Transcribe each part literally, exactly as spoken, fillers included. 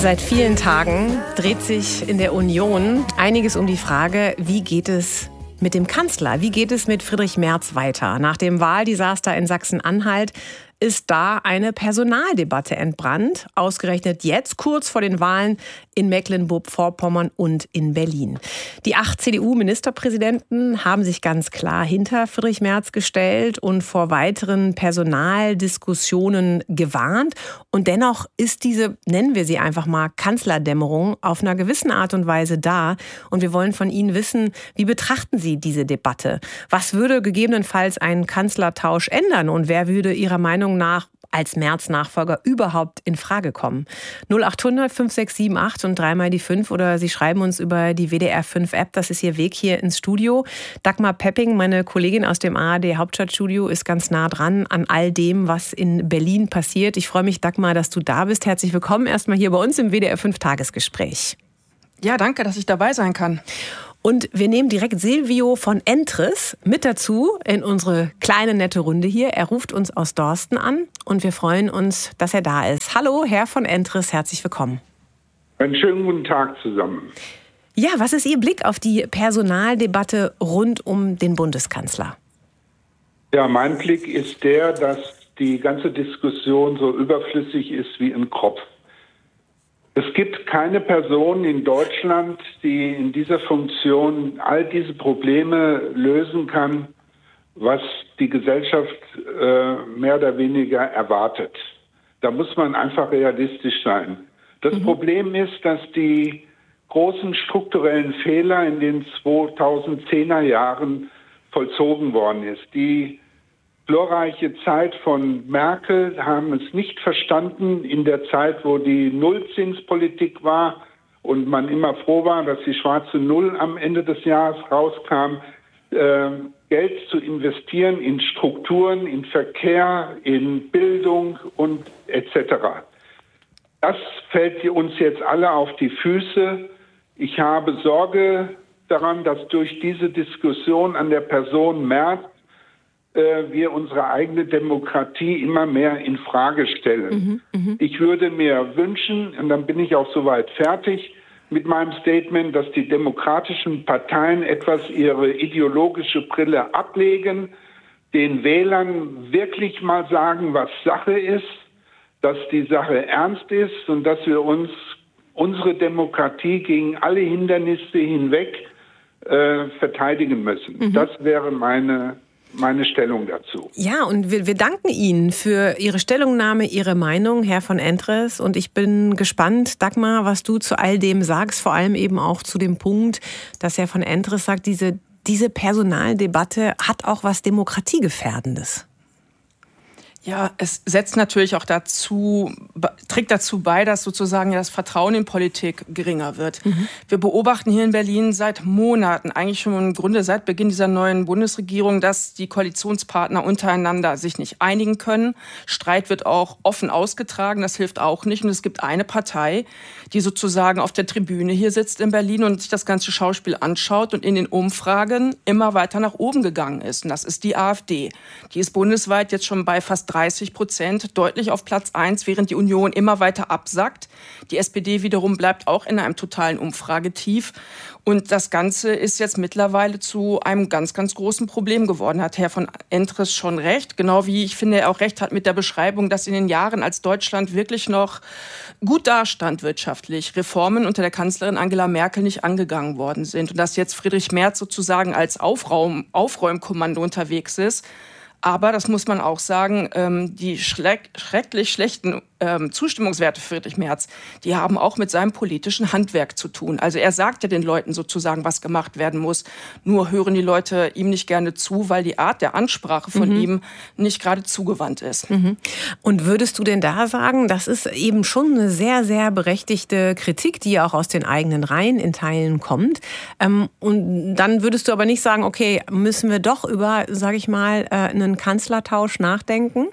Seit vielen Tagen dreht sich in der Union einiges um die Frage, wie geht es mit dem Kanzler? Wie geht es mit Friedrich Merz weiter? Nach dem Wahldesaster in Sachsen-Anhalt ist da eine Personaldebatte entbrannt, ausgerechnet jetzt kurz vor den Wahlen in Mecklenburg-Vorpommern und in Berlin. Die acht C D U-Ministerpräsidenten haben sich ganz klar hinter Friedrich Merz gestellt und vor weiteren Personaldiskussionen gewarnt. Und dennoch ist diese, nennen wir sie einfach mal, Kanzlerdämmerung auf einer gewissen Art und Weise da. Und wir wollen von Ihnen wissen, wie betrachten Sie diese Debatte? Was würde gegebenenfalls einen Kanzlertausch ändern und wer würde Ihrer Meinung nach als Merz-Nachfolger überhaupt in Frage kommen? null acht hundert fünf sechs sieben acht und dreimal die fünf oder Sie schreiben uns über die W D R fünf App. Das ist Ihr Weg hier ins Studio. Dagmar Pepping, meine Kollegin aus dem A R D Hauptstadtstudio, ist ganz nah dran an all dem, was in Berlin passiert. Ich freue mich, Dagmar, dass du da bist. Herzlich willkommen erstmal hier bei uns im W D R fünf Tagesgespräch. Ja, danke, dass ich dabei sein kann. Und wir nehmen direkt Silvio von Entris mit dazu in unsere kleine, nette Runde hier. Er ruft uns aus Dorsten an und wir freuen uns, dass er da ist. Hallo, Herr von Entris, herzlich willkommen. Einen schönen guten Tag zusammen. Ja, was ist Ihr Blick auf die Personaldebatte rund um den Bundeskanzler? Ja, mein Blick ist der, dass die ganze Diskussion so überflüssig ist wie ein Kropf. Es gibt keine Person in Deutschland, die in dieser Funktion all diese Probleme lösen kann, was die Gesellschaft äh, mehr oder weniger erwartet. Da muss man einfach realistisch sein. Das mhm. Problem ist, dass die großen strukturellen Fehler in den zweitausendzehner Jahren vollzogen worden ist. Die glorreiche Zeit von Merkel haben es nicht verstanden in der Zeit, wo die Nullzinspolitik war und man immer froh war, dass die schwarze Null am Ende des Jahres rauskam, äh, Geld zu investieren in Strukturen, in Verkehr, in Bildung und et cetera. Das fällt uns jetzt alle auf die Füße. Ich habe Sorge daran, dass durch diese Diskussion an der Person Merz wir unsere eigene Demokratie immer mehr in Frage stellen. Mhm, mh. Ich würde mir wünschen, und dann bin ich auch soweit fertig mit meinem Statement, dass die demokratischen Parteien etwas ihre ideologische Brille ablegen, den Wählern wirklich mal sagen, was Sache ist, dass die Sache ernst ist und dass wir uns unsere Demokratie gegen alle Hindernisse hinweg äh, verteidigen müssen. Mhm. Das wäre meine meine Stellung dazu. Ja, und wir, wir danken Ihnen für Ihre Stellungnahme, Ihre Meinung, Herr von Entris. Und ich bin gespannt, Dagmar, was du zu all dem sagst, vor allem eben auch zu dem Punkt, dass Herr von Entris sagt, diese, diese Personaldebatte hat auch was Demokratiegefährdendes. Ja, es setzt natürlich auch dazu, trägt dazu bei, dass sozusagen das Vertrauen in Politik geringer wird. Mhm. Wir beobachten hier in Berlin seit Monaten, eigentlich schon im Grunde seit Beginn dieser neuen Bundesregierung, dass die Koalitionspartner untereinander sich nicht einigen können. Streit wird auch offen ausgetragen, das hilft auch nicht. Und es gibt eine Partei, die sozusagen auf der Tribüne hier sitzt in Berlin und sich das ganze Schauspiel anschaut und in den Umfragen immer weiter nach oben gegangen ist. Und das ist die AfD. Die ist bundesweit jetzt schon bei fast dreißig Prozent, deutlich auf Platz eins, während die Union immer weiter absackt. Die S P D wiederum bleibt auch in einem totalen Umfragetief. Und das Ganze ist jetzt mittlerweile zu einem ganz, ganz großen Problem geworden. Hat Herr von Entris schon recht, genau wie ich finde, er auch recht hat mit der Beschreibung, dass in den Jahren, als Deutschland wirklich noch gut dastand wirtschaftlich, Reformen unter der Kanzlerin Angela Merkel nicht angegangen worden sind. Und dass jetzt Friedrich Merz sozusagen als Aufraum, Aufräumkommando unterwegs ist. Aber, das muss man auch sagen, die schrecklich schlechten Zustimmungswerte für Friedrich Merz, die haben auch mit seinem politischen Handwerk zu tun. Also er sagt ja den Leuten sozusagen, was gemacht werden muss. Nur hören die Leute ihm nicht gerne zu, weil die Art der Ansprache von mhm. ihm nicht gerade zugewandt ist. Mhm. Und würdest du denn da sagen, das ist eben schon eine sehr, sehr berechtigte Kritik, die ja auch aus den eigenen Reihen in Teilen kommt. Und dann würdest du aber nicht sagen, okay, müssen wir doch über, sage ich mal, einen Kanzlertausch nachdenken?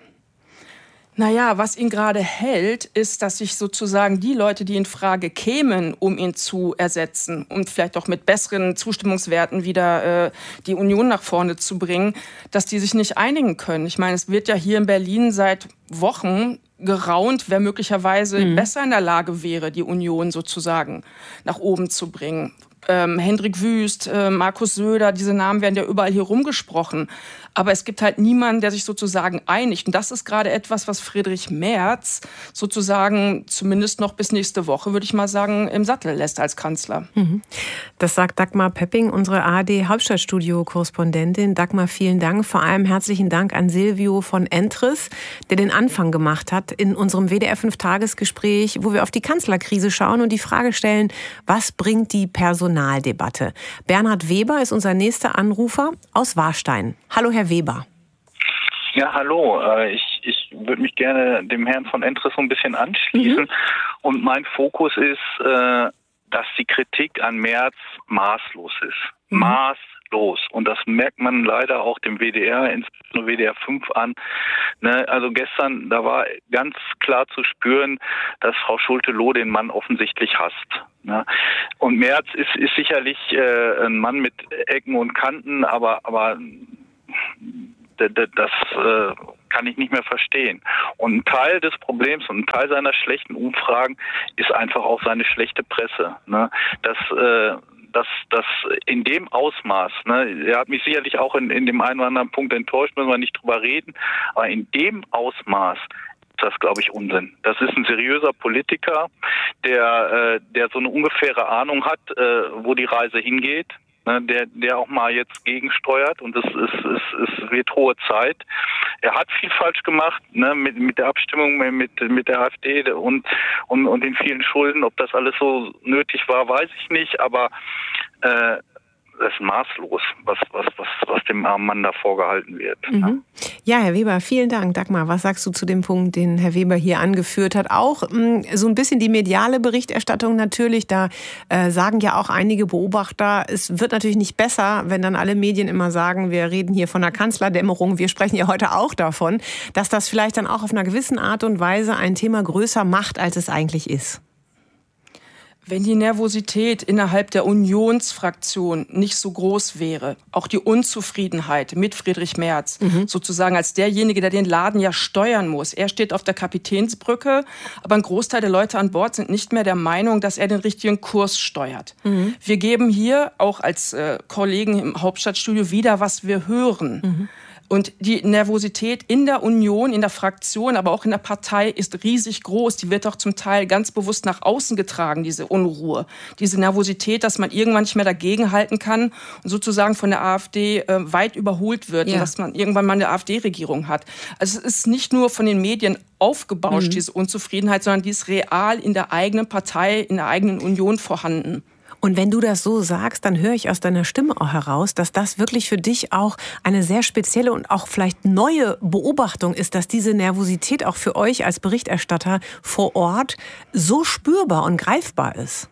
Naja, was ihn gerade hält, ist, dass sich sozusagen die Leute, die in Frage kämen, um ihn zu ersetzen und vielleicht auch mit besseren Zustimmungswerten wieder äh, die Union nach vorne zu bringen, dass die sich nicht einigen können. Ich meine, es wird ja hier in Berlin seit Wochen geraunt, wer möglicherweise mhm. besser in der Lage wäre, die Union sozusagen nach oben zu bringen. Ähm, Hendrik Wüst, äh, Markus Söder, diese Namen werden ja überall hier rumgesprochen. Aber es gibt halt niemanden, der sich sozusagen einigt. Und das ist gerade etwas, was Friedrich Merz sozusagen zumindest noch bis nächste Woche, würde ich mal sagen, im Sattel lässt als Kanzler. Das sagt Dagmar Pepping, unsere A R D-Hauptstadtstudio-Korrespondentin. Dagmar, vielen Dank. Vor allem herzlichen Dank an Silvio von Entris, der den Anfang gemacht hat in unserem W D R fünf Tagesgespräch, wo wir auf die Kanzlerkrise schauen und die Frage stellen, was bringt die Personaldebatte? Bernhard Weber ist unser nächster Anrufer aus Warstein. Hallo, Herr Weber. Ja, hallo. Ich, ich würde mich gerne dem Herrn von Entris so ein bisschen anschließen. Mhm. Und mein Fokus ist, dass die Kritik an Merz maßlos ist. Mhm. Maßlos. Und das merkt man leider auch dem W D R, insbesondere W D R fünf an. Ne, also gestern, da war ganz klar zu spüren, dass Frau Schulte-Loh den Mann offensichtlich hasst. Ne? Und Merz ist, ist sicherlich äh, ein Mann mit Ecken und Kanten, aber, aber das äh, kann ich nicht mehr verstehen. Und ein Teil des Problems und ein Teil seiner schlechten Umfragen ist einfach auch seine schlechte Presse. Ne? Das, äh, das, das in dem Ausmaß, ne? Er hat mich sicherlich auch in, in dem einen oder anderen Punkt enttäuscht, müssen wir nicht drüber reden, aber in dem Ausmaß ist das, glaube ich, Unsinn. Das ist ein seriöser Politiker, der, äh, der so eine ungefähre Ahnung hat, äh, wo die Reise hingeht. Der, der auch mal jetzt gegensteuert und es, es, es, es wird hohe Zeit. Er hat viel falsch gemacht, ne, mit, mit der Abstimmung mit, mit der AfD und, und, und den vielen Schulden. Ob das alles so nötig war, weiß ich nicht, aber äh, das ist maßlos, was, was, was, was dem armen Mann da vorgehalten wird. Mhm. Ja, Herr Weber, vielen Dank. Dagmar, was sagst du zu dem Punkt, den Herr Weber hier angeführt hat? Auch mh, so ein bisschen die mediale Berichterstattung natürlich. Da äh, sagen ja auch einige Beobachter, es wird natürlich nicht besser, wenn dann alle Medien immer sagen, wir reden hier von einer Kanzlerdämmerung. Wir sprechen ja heute auch davon, dass das vielleicht dann auch auf einer gewissen Art und Weise ein Thema größer macht, als es eigentlich ist. Wenn die Nervosität innerhalb der Unionsfraktion nicht so groß wäre, auch die Unzufriedenheit mit Friedrich Merz, mhm. sozusagen als derjenige, der den Laden ja steuern muss. Er steht auf der Kapitänsbrücke, aber ein Großteil der Leute an Bord sind nicht mehr der Meinung, dass er den richtigen Kurs steuert. Mhm. Wir geben hier auch als äh, Kollegen im Hauptstadtstudio wieder, was wir hören. Mhm. Und die Nervosität in der Union, in der Fraktion, aber auch in der Partei ist riesig groß. Die wird auch zum Teil ganz bewusst nach außen getragen, diese Unruhe. Diese Nervosität, dass man irgendwann nicht mehr dagegenhalten kann und sozusagen von der AfD äh, weit überholt wird. Ja. Und dass man irgendwann mal eine AfD-Regierung hat. Also es ist nicht nur von den Medien aufgebauscht, mhm. diese Unzufriedenheit, sondern die ist real in der eigenen Partei, in der eigenen Union vorhanden. Und wenn du das so sagst, dann höre ich aus deiner Stimme auch heraus, dass das wirklich für dich auch eine sehr spezielle und auch vielleicht neue Beobachtung ist, dass diese Nervosität auch für euch als Berichterstatter vor Ort so spürbar und greifbar ist.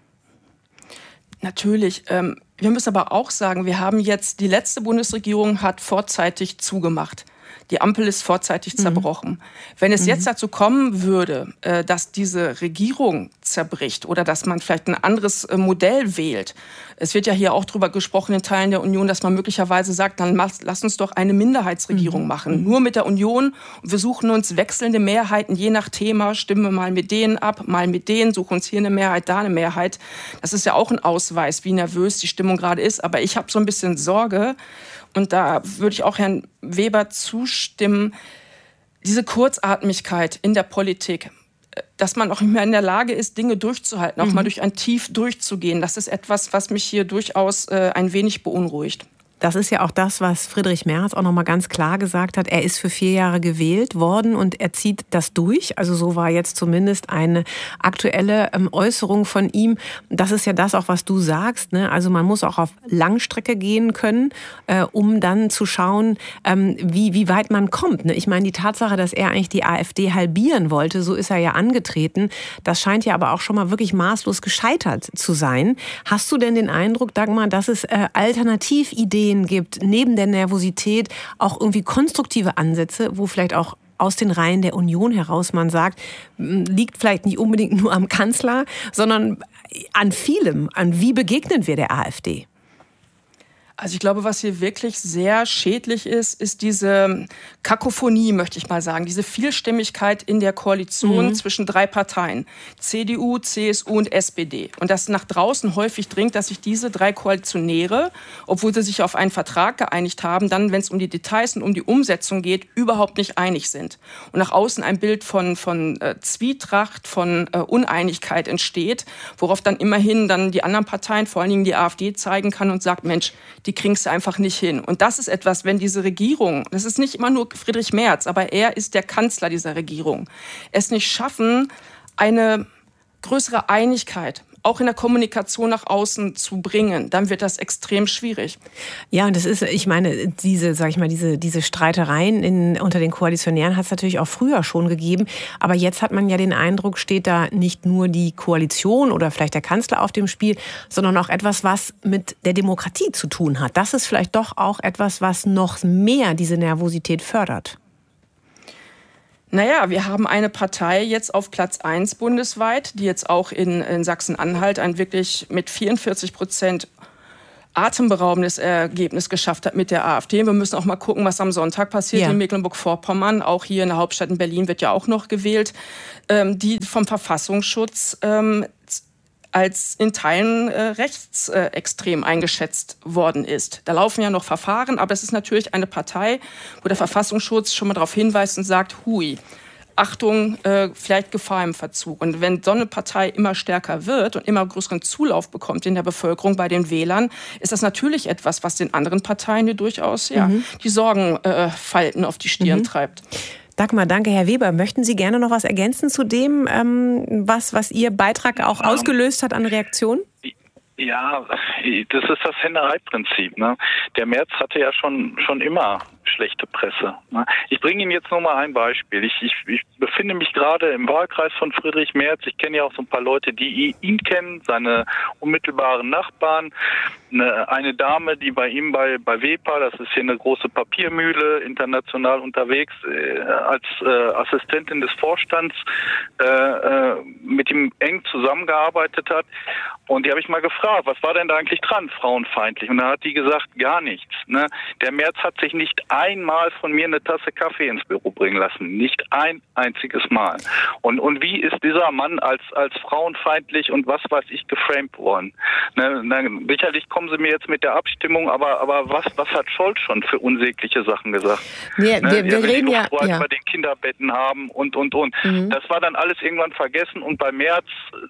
Natürlich. Ähm, wir müssen aber auch sagen, wir haben jetzt, die letzte Bundesregierung hat vorzeitig zugemacht. Die Ampel ist vorzeitig zerbrochen. Mhm. Wenn es jetzt dazu kommen würde, dass diese Regierung zerbricht oder dass man vielleicht ein anderes Modell wählt, es wird ja hier auch darüber gesprochen in Teilen der Union, dass man möglicherweise sagt, dann lass uns doch eine Minderheitsregierung mhm. machen, nur mit der Union. Und wir suchen uns wechselnde Mehrheiten, je nach Thema, stimmen wir mal mit denen ab, mal mit denen, suchen uns hier eine Mehrheit, da eine Mehrheit. Das ist ja auch ein Ausweis, wie nervös die Stimmung gerade ist. Aber ich habe so ein bisschen Sorge, und da würde ich auch Herrn Weber zustimmen, diese Kurzatmigkeit in der Politik, dass man auch nicht mehr in der Lage ist, Dinge durchzuhalten, auch mhm. mal durch ein Tief durchzugehen, das ist etwas, was mich hier durchaus äh, ein wenig beunruhigt. Das ist ja auch das, was Friedrich Merz auch noch mal ganz klar gesagt hat. Er ist für vier Jahre gewählt worden und er zieht das durch. Also so war jetzt zumindest eine aktuelle ähm, Äußerung von ihm. Das ist ja das auch, was du sagst, ne? Also man muss auch auf Langstrecke gehen können, äh, um dann zu schauen, ähm, wie, wie weit man kommt. Ne? Ich meine, die Tatsache, dass er eigentlich die AfD halbieren wollte, so ist er ja angetreten. Das scheint ja aber auch schon mal wirklich maßlos gescheitert zu sein. Hast du denn den Eindruck, Dagmar, dass es äh, Alternativideen gibt, neben der Nervosität auch irgendwie konstruktive Ansätze, wo vielleicht auch aus den Reihen der Union heraus man sagt, liegt vielleicht nicht unbedingt nur am Kanzler, sondern an vielem, an wie begegnen wir der AfD? Also ich glaube, was hier wirklich sehr schädlich ist, ist diese Kakophonie, möchte ich mal sagen, diese Vielstimmigkeit in der Koalition mhm. zwischen drei Parteien, C D U, C S U und S P D. Und das nach draußen häufig dringt, dass sich diese drei Koalitionäre, obwohl sie sich auf einen Vertrag geeinigt haben, dann, wenn es um die Details und um die Umsetzung geht, überhaupt nicht einig sind. Und nach außen ein Bild von, von äh, Zwietracht, von äh, Uneinigkeit entsteht, worauf dann immerhin dann die anderen Parteien, vor allen Dingen die AfD, zeigen kann und sagt, Mensch, die kriegen es einfach nicht hin. Und das ist etwas, wenn diese Regierung, das ist nicht immer nur Friedrich Merz, aber er ist der Kanzler dieser Regierung, es nicht schaffen, eine größere Einigkeit auch in der Kommunikation nach außen zu bringen, dann wird das extrem schwierig. Ja, und das ist, ich meine, diese, sag ich mal, diese, diese Streitereien in, unter den Koalitionären hat es natürlich auch früher schon gegeben. Aber jetzt hat man ja den Eindruck, steht da nicht nur die Koalition oder vielleicht der Kanzler auf dem Spiel, sondern auch etwas, was mit der Demokratie zu tun hat. Das ist vielleicht doch auch etwas, was noch mehr diese Nervosität fördert. Naja, wir haben eine Partei jetzt auf Platz eins bundesweit, die jetzt auch in, in Sachsen-Anhalt ein wirklich mit vierundvierzig Prozent atemberaubendes Ergebnis geschafft hat mit der AfD. Wir müssen auch mal gucken, was am Sonntag passiert ja. in Mecklenburg-Vorpommern. Auch hier in der Hauptstadt in Berlin wird ja auch noch gewählt, ähm, die vom Verfassungsschutz ähm, als in Teilen äh, rechtsextrem eingeschätzt worden ist. Da laufen ja noch Verfahren, aber es ist natürlich eine Partei, wo der Verfassungsschutz schon mal darauf hinweist und sagt, hui, Achtung, äh, vielleicht Gefahr im Verzug. Und wenn so eine Partei immer stärker wird und immer größeren Zulauf bekommt in der Bevölkerung, bei den Wählern, ist das natürlich etwas, was den anderen Parteien hier durchaus ja, mhm. die Sorgenfalten äh, auf die Stirn mhm. treibt. Dagmar, danke. Herr Weber, möchten Sie gerne noch was ergänzen zu dem, ähm, was, was Ihr Beitrag auch um, ausgelöst hat an Reaktionen? Ja, das ist das Henne-Ei-Prinzip. Ne? Der Merz hatte ja schon schon immer schlechte Presse. Ne? Ich bringe Ihnen jetzt nur mal ein Beispiel. Ich, ich, ich befinde mich gerade im Wahlkreis von Friedrich Merz. Ich kenne ja auch so ein paar Leute, die ihn kennen, seine unmittelbaren Nachbarn. Eine, eine Dame, die bei ihm bei, bei Wepa, das ist hier eine große Papiermühle, international unterwegs, äh, als äh, Assistentin des Vorstands äh, äh, mit ihm eng zusammengearbeitet hat. Und die habe ich mal gefragt, was war denn da eigentlich dran, frauenfeindlich? Und da hat die gesagt, gar nichts. Ne? Der Merz hat sich nicht einmal von mir eine Tasse Kaffee ins Büro bringen lassen. Nicht ein einziges Mal. Und, und wie ist dieser Mann als, als frauenfeindlich und was weiß ich geframed worden? Ne? Na, sicherlich kommen Sie mir jetzt mit der Abstimmung, aber, aber was, was hat Scholz schon für unsägliche Sachen gesagt? Ja, ne? wir, wir ja, reden ja, ja. bei den Kinderbetten haben und, und, und. Mhm. Das war dann alles irgendwann vergessen und bei Merz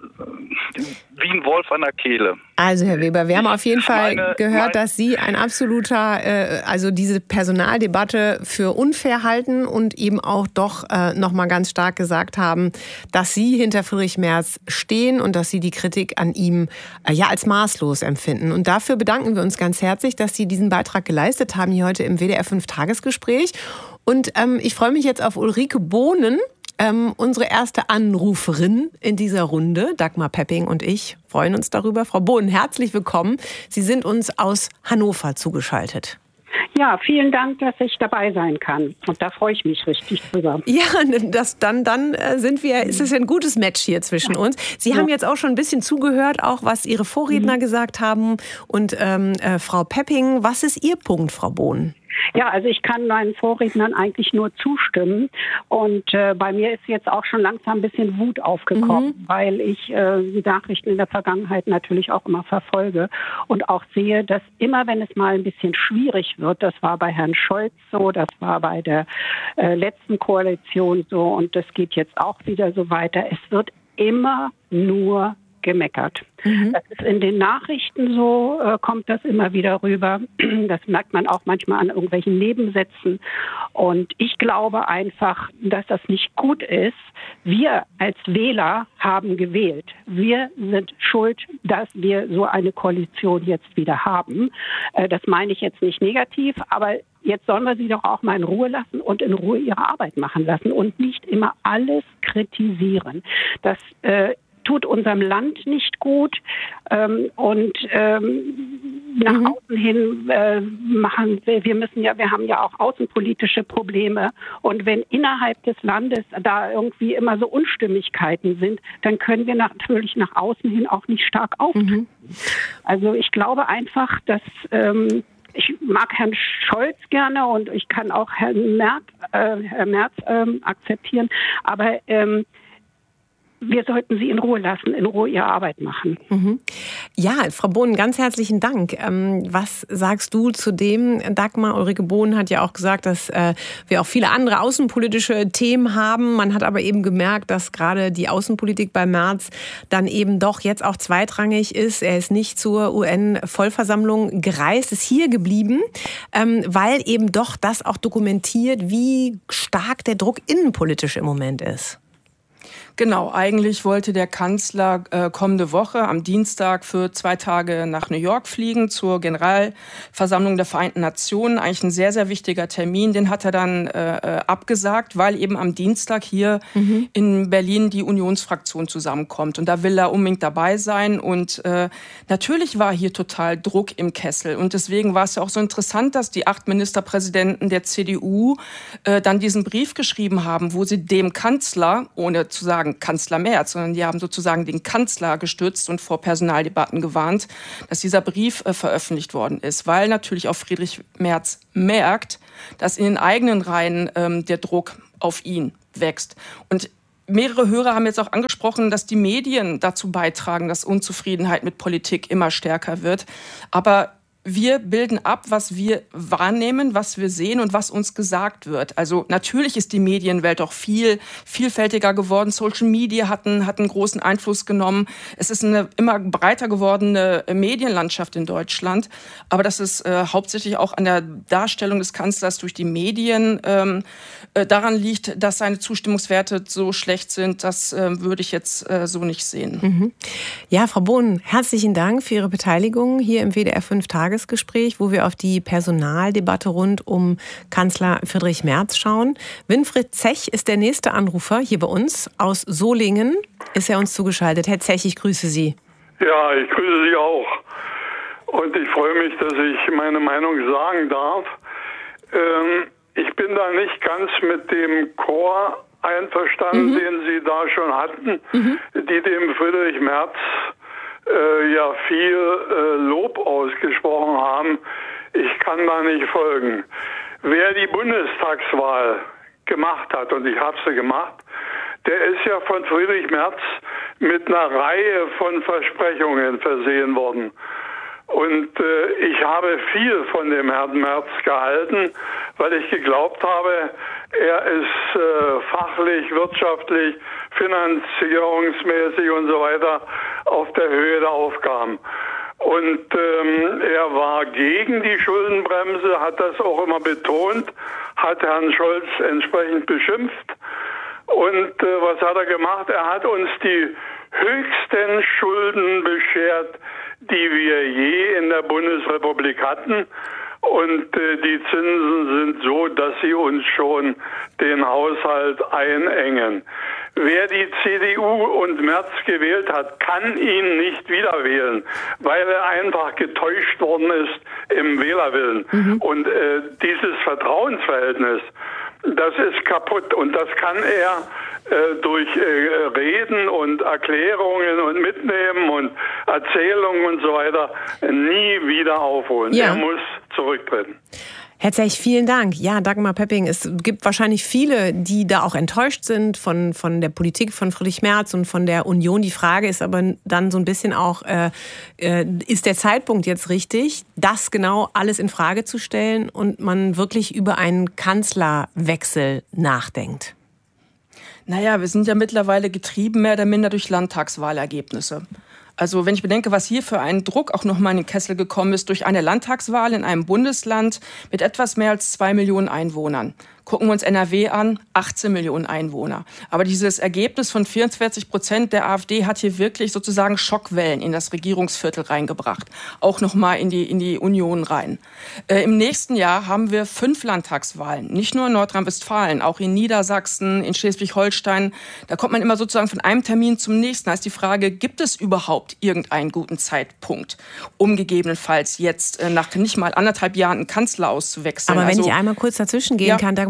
äh, wie ein Wolf an der Kehle. Also Herr Weber, wir haben auf jeden Fall meine, gehört, meine, dass Sie ein absoluter, äh, also diese Personaldebatte für unfair halten und eben auch doch äh, nochmal ganz stark gesagt haben, dass Sie hinter Friedrich Merz stehen und dass Sie die Kritik an ihm äh, ja als maßlos empfinden. Und dafür bedanken wir uns ganz herzlich, dass Sie diesen Beitrag geleistet haben hier heute im W D R fünf Tagesgespräch. Und ähm, ich freue mich jetzt auf Ulrike Bohnen. Ähm, unsere erste Anruferin in dieser Runde, Dagmar Pepping und ich, freuen uns darüber. Frau Bohnen, herzlich willkommen. Sie sind uns aus Hannover zugeschaltet. Ja, vielen Dank, dass ich dabei sein kann. Und da freue ich mich richtig drüber. Ja, das, dann, dann sind wir, ist es ein gutes Match hier zwischen uns. Sie ja. haben jetzt auch schon ein bisschen zugehört, auch was Ihre Vorredner mhm. gesagt haben. Und ähm, äh, Frau Pepping, was ist Ihr Punkt, Frau Bohnen? Ja, also ich kann meinen Vorrednern eigentlich nur zustimmen. Und äh, bei mir ist jetzt auch schon langsam ein bisschen Wut aufgekommen, mhm. weil ich äh, die Nachrichten in der Vergangenheit natürlich auch immer verfolge und auch sehe, dass immer, wenn es mal ein bisschen schwierig wird, das war bei Herrn Scholz so, das war bei der äh, letzten Koalition so und das geht jetzt auch wieder so weiter, es wird immer nur gemeckert. Mhm. Das ist in den Nachrichten so, äh, kommt das immer wieder rüber. Das merkt man auch manchmal an irgendwelchen Nebensätzen. Und ich glaube einfach, dass das nicht gut ist. Wir als Wähler haben gewählt. Wir sind schuld, dass wir so eine Koalition jetzt wieder haben. Äh, das meine ich jetzt nicht negativ, aber jetzt sollen wir sie doch auch mal in Ruhe lassen und in Ruhe ihre Arbeit machen lassen und nicht immer alles kritisieren. Das äh, tut unserem Land nicht gut ähm, und ähm, nach mhm. außen hin äh, machen wir, wir müssen ja, wir haben ja auch außenpolitische Probleme und wenn innerhalb des Landes da irgendwie immer so Unstimmigkeiten sind, dann können wir natürlich nach außen hin auch nicht stark auftreten. Mhm. Also ich glaube einfach, dass ähm, ich mag Herrn Scholz gerne und ich kann auch Herrn Merz, äh, Herrn Merz ähm, akzeptieren, aber ähm, wir sollten sie in Ruhe lassen, in Ruhe ihre Arbeit machen. Mhm. Ja, Frau Bohn, ganz herzlichen Dank. Ähm, was sagst du zu dem, Dagmar? Ulrike Bohn hat ja auch gesagt, dass äh, wir auch viele andere außenpolitische Themen haben. Man hat aber eben gemerkt, dass gerade die Außenpolitik bei Merz dann eben doch jetzt auch zweitrangig ist. Er ist nicht zur U N-Vollversammlung gereist, ist hier geblieben, ähm, weil eben doch das auch dokumentiert, wie stark der Druck innenpolitisch im Moment ist. Genau, eigentlich wollte der Kanzler äh, kommende Woche am Dienstag für zwei Tage nach New York fliegen zur Generalversammlung der Vereinten Nationen. Eigentlich ein sehr, sehr wichtiger Termin. Den hat er dann äh, abgesagt, weil eben am Dienstag hier mhm. in Berlin die Unionsfraktion zusammenkommt. Und da will er unbedingt dabei sein. Und äh, natürlich war hier total Druck im Kessel. Und deswegen war es ja auch so interessant, dass die acht Ministerpräsidenten der C D U äh, dann diesen Brief geschrieben haben, wo sie dem Kanzler, ohne zu sagen, Kanzler Merz, sondern die haben sozusagen den Kanzler gestützt und vor Personaldebatten gewarnt, dass dieser Brief äh, veröffentlicht worden ist, weil natürlich auch Friedrich Merz merkt, dass in den eigenen Reihen ähm, der Druck auf ihn wächst. Und mehrere Hörer haben jetzt auch angesprochen, dass die Medien dazu beitragen, dass Unzufriedenheit mit Politik immer stärker wird. Aber wir bilden ab, was wir wahrnehmen, was wir sehen und was uns gesagt wird. Also natürlich ist die Medienwelt auch viel vielfältiger geworden. Social Media hatten, hatten großen Einfluss genommen. Es ist eine immer breiter gewordene Medienlandschaft in Deutschland. Aber das ist äh, hauptsächlich auch an der Darstellung des Kanzlers durch die Medien ähm, äh, daran liegt, dass seine Zustimmungswerte so schlecht sind. Das äh, würde ich jetzt äh, so nicht sehen. Mhm. Ja, Frau Bohn, herzlichen Dank für Ihre Beteiligung hier im W D R fünf Tage. Gespräch, wo wir auf die Personaldebatte rund um Kanzler Friedrich Merz schauen. Winfried Zech ist der nächste Anrufer hier bei uns. Aus Solingen ist er uns zugeschaltet. Herr Zech, ich grüße Sie. Ja, ich grüße Sie auch. Und ich freue mich, dass ich meine Meinung sagen darf. Ähm, ich bin da nicht ganz mit dem Chor einverstanden, mhm. den Sie da schon hatten, mhm. die dem Friedrich Merz Äh, ja viel äh, Lob ausgesprochen haben. Ich kann da nicht folgen. Wer die Bundestagswahl gemacht hat, und ich habe sie gemacht, der ist ja von Friedrich Merz mit einer Reihe von Versprechungen versehen worden. Und äh, ich habe viel von dem Herrn Merz gehalten, weil ich geglaubt habe, er ist äh, fachlich, wirtschaftlich, finanzierungsmäßig und so weiter auf der Höhe der Aufgaben. Und ähm, er war gegen die Schuldenbremse, hat das auch immer betont, hat Herrn Scholz entsprechend beschimpft. Und äh, was hat er gemacht? Er hat uns die höchsten Schulden beschert, die wir je in der Bundesrepublik hatten. Und äh, die Zinsen sind so, dass sie uns schon den Haushalt einengen. Wer die C D U und Merz gewählt hat, kann ihn nicht wieder wählen, weil er einfach getäuscht worden ist im Wählerwillen. Mhm. Und äh, dieses Vertrauensverhältnis, das ist kaputt. Und das kann er äh, durch äh, Reden und Erklärungen und Mitnehmen und Erzählungen und so weiter nie wieder aufholen. Ja. Er muss zurücktreten. Herr Zech, vielen Dank. Ja, Dagmar Pöpping, es gibt wahrscheinlich viele, die da auch enttäuscht sind von, von der Politik von Friedrich Merz und von der Union. Die Frage ist aber dann so ein bisschen auch, äh, äh, ist der Zeitpunkt jetzt richtig, das genau alles in Frage zu stellen und man wirklich über einen Kanzlerwechsel nachdenkt? Naja, wir sind ja mittlerweile getrieben mehr oder minder durch Landtagswahlergebnisse. Also wenn ich bedenke, was hier für ein Druck auch nochmal in den Kessel gekommen ist durch eine Landtagswahl in einem Bundesland mit etwas mehr als zwei Millionen Einwohnern. Gucken wir uns N R W an, achtzehn Millionen Einwohner. Aber dieses Ergebnis von vierundvierzig Prozent der AfD hat hier wirklich sozusagen Schockwellen in das Regierungsviertel reingebracht. Auch nochmal in die, in die Union rein. Äh, Im nächsten Jahr haben wir fünf Landtagswahlen. Nicht nur in Nordrhein-Westfalen, auch in Niedersachsen, in Schleswig-Holstein. Da kommt man immer sozusagen von einem Termin zum nächsten. Da ist die Frage, gibt es überhaupt irgendeinen guten Zeitpunkt, um gegebenenfalls jetzt äh, nach nicht mal anderthalb Jahren einen Kanzler auszuwechseln? Aber wenn also, ich einmal kurz dazwischen gehen ja. kann, Dagmar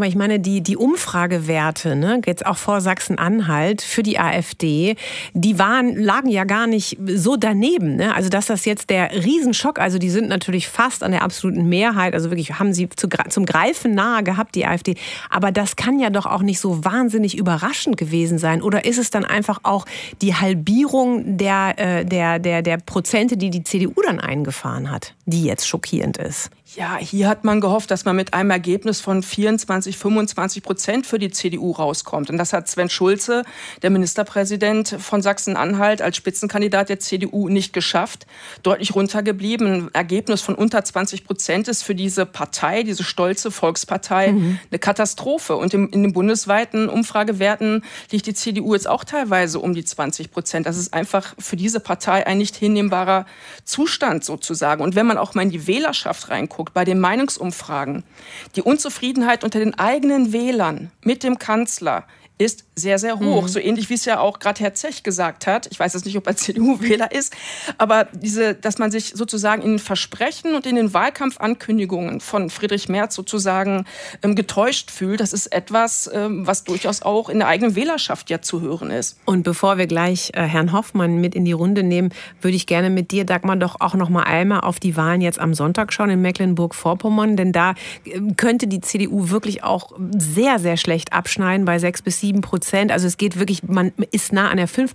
Hoffmann, ich meine, die, die Umfragewerte, ne, jetzt auch vor Sachsen-Anhalt für die AfD, die waren, lagen ja gar nicht so daneben. Ne? Also dass das jetzt der Riesenschock, also die sind natürlich fast an der absoluten Mehrheit, also wirklich haben sie zu, zum Greifen nahe gehabt, die AfD. Aber das kann ja doch auch nicht so wahnsinnig überraschend gewesen sein. Oder ist es dann einfach auch die Halbierung der, der, der, der Prozente, die die C D U dann eingefahren hat, die jetzt schockierend ist? Ja, hier hat man gehofft, dass man mit einem Ergebnis von vierundzwanzig, fünfundzwanzig Prozent für die C D U rauskommt. Und das hat Sven Schulze, der Ministerpräsident von Sachsen-Anhalt, als Spitzenkandidat der C D U nicht geschafft. Deutlich runtergeblieben. Ein Ergebnis von unter zwanzig Prozent ist für diese Partei, diese stolze Volkspartei, mhm. eine Katastrophe. Und in den bundesweiten Umfragewerten liegt die C D U jetzt auch teilweise um die zwanzig Prozent. Das ist einfach für diese Partei ein nicht hinnehmbarer Zustand sozusagen. Und wenn man auch mal in die Wählerschaft reinguckt, bei den Meinungsumfragen, die Unzufriedenheit unter den eigenen Wählern mit dem Kanzler ist sehr, sehr hoch. Mhm. So ähnlich wie es ja auch gerade Herr Zech gesagt hat. Ich weiß jetzt nicht, ob er C D U-Wähler ist, aber diese, dass man sich sozusagen in den Versprechen und in den Wahlkampfankündigungen von Friedrich Merz sozusagen ähm, getäuscht fühlt, das ist etwas, ähm, was durchaus auch in der eigenen Wählerschaft ja zu hören ist. Und bevor wir gleich äh, Herrn Hoffmann mit in die Runde nehmen, würde ich gerne mit dir, Dagmar, doch auch noch mal einmal auf die Wahlen jetzt am Sonntag schauen in Mecklenburg-Vorpommern, denn da äh, könnte die C D U wirklich auch sehr, sehr schlecht abschneiden bei sechs bis sieben Prozent. Also es geht wirklich, man ist nah an der fünf